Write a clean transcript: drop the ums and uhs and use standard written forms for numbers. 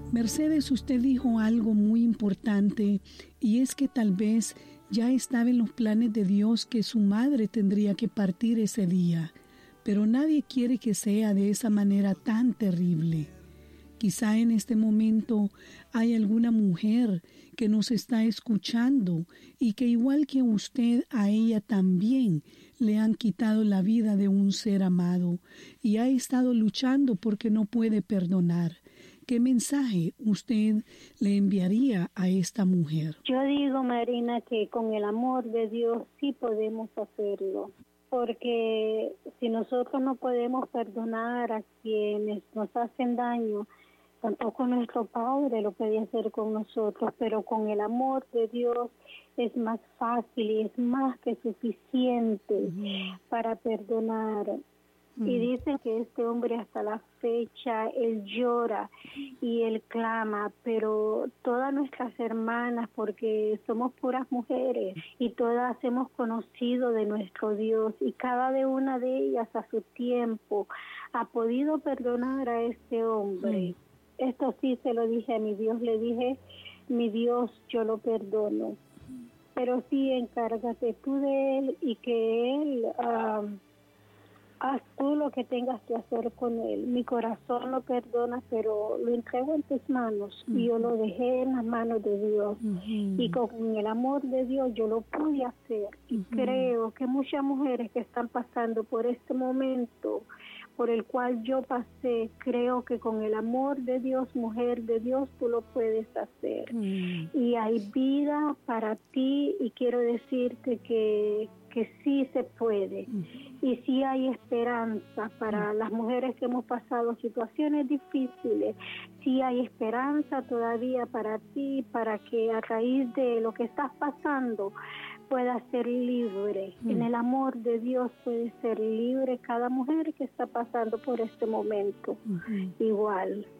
Mercedes, usted dijo algo muy importante y es que tal vez ya estaba en los planes de Dios que su madre tendría que partir ese día, pero nadie quiere que sea de esa manera tan terrible. Quizá en este momento hay alguna mujer que nos está escuchando y que igual que usted, a ella también le han quitado la vida de un ser amado y ha estado luchando porque no puede perdonar. ¿Qué mensaje usted le enviaría a esta mujer? Yo digo, Marina, que con el amor de Dios sí podemos hacerlo. Porque si nosotros no podemos perdonar a quienes nos hacen daño, tampoco nuestro Padre lo puede hacer con nosotros, pero con el amor de Dios es más fácil y es más que suficiente para perdonar. Y dicen que este hombre hasta la fecha, él llora y él clama, pero todas nuestras hermanas, porque somos puras mujeres y todas hemos conocido de nuestro Dios y cada una de ellas a su tiempo ha podido perdonar a este hombre. Esto sí se lo dije a mi Dios, le dije, mi Dios, yo lo perdono, pero sí encárgate tú de él y que él... haz tú lo que tengas que hacer con él. Mi corazón lo perdona, pero lo entrego en tus manos. Y yo lo dejé en las manos de Dios. Y con el amor de Dios yo lo pude hacer. Y creo que muchas mujeres que están pasando por este momento por el cual yo pasé, creo que con el amor de Dios, mujer de Dios, tú lo puedes hacer. Y hay vida para ti y quiero decirte que sí se puede. Y sí hay esperanza para las mujeres que hemos pasado situaciones difíciles. Sí hay esperanza todavía para ti, para que a raíz de lo que estás pasando puedas ser libre. En el amor de Dios puede ser libre cada mujer que está pasando por este momento. Igual.